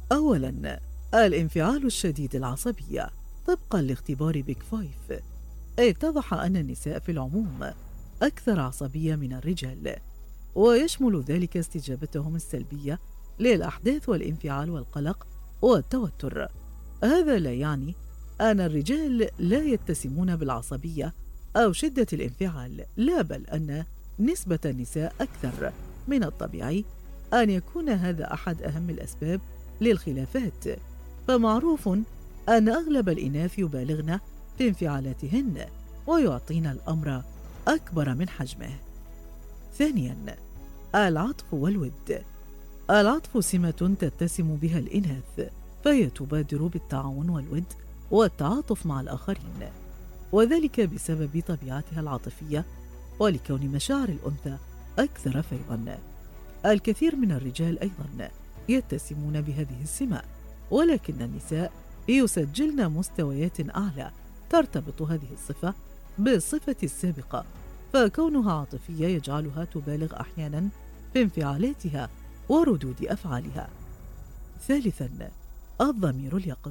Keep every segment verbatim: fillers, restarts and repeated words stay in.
أولاً، الانفعال الشديد العصبية. طبقاً لاختبار بيك فايف، اتضح أن النساء في العموم أكثر عصبية من الرجال، ويشمل ذلك استجابتهم السلبية للأحداث والانفعال والقلق والتوتر. هذا لا يعني أن الرجال لا يتسمون بالعصبية أو شدة الانفعال، لا، بل أن نسبة النساء أكثر من الطبيعي أن يكون هذا أحد أهم الأسباب للخلافات. فمعروف أن أغلب الإناث يبالغن في انفعالاتهن ويعطين الأمر أكبر من حجمه. ثانياً، العطف والود. العطف سمة تتسم بها الإناث، فهي تبادر بالتعاون والود والتعاطف مع الآخرين، وذلك بسبب طبيعتها العاطفية ولكون مشاعر الأنثى أكثر فيضاً. الكثير من الرجال أيضاً يتسمون بهذه السمة، ولكن النساء يسجلن مستويات أعلى ترتبط هذه الصفة بالصفة السابقة، فكونها عاطفية يجعلها تبالغ أحياناً في انفعالاتها وردود أفعالها. ثالثاً، الضمير اليقظ.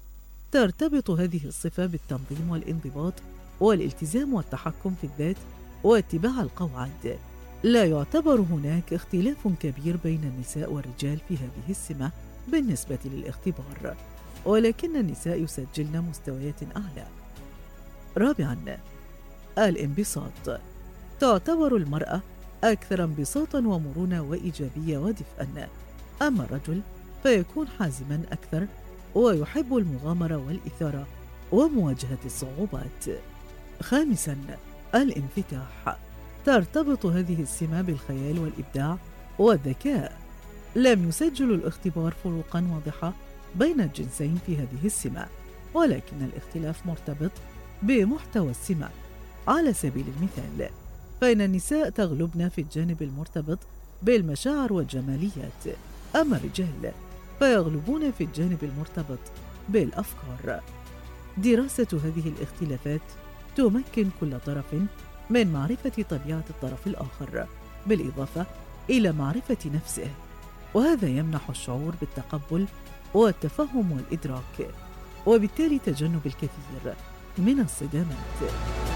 ترتبط هذه الصفة بالتنظيم والانضباط والالتزام والتحكم في الذات واتباع القواعد. لا يعتبر هناك اختلاف كبير بين النساء والرجال في هذه السمة بالنسبة للاختبار، ولكن النساء يسجلن مستويات أعلى. رابعاً، الانبساط. تعتبر المرأة أكثر انبساطاً ومرونة وإيجابية ودفئاً، أما الرجل فيكون حازماً أكثر ويحب المغامرة والإثارة ومواجهة الصعوبات. خامساً، الانفتاح. ترتبط هذه السمة بالخيال والإبداع والذكاء. لم يسجل الاختبار فروقاً واضحة بين الجنسين في هذه السمة، ولكن الاختلاف مرتبط بمحتوى السمة. على سبيل المثال، فإن النساء تغلبن في الجانب المرتبط بالمشاعر والجماليات، أما الرجال فيغلبون في الجانب المرتبط بالأفكار. دراسة هذه الاختلافات تمكن كل طرف من معرفة طبيعة الطرف الآخر، بالإضافة إلى معرفة نفسه، وهذا يمنح الشعور بالتقبل والتفهم والإدراك، وبالتالي تجنب الكثير من الصدامات.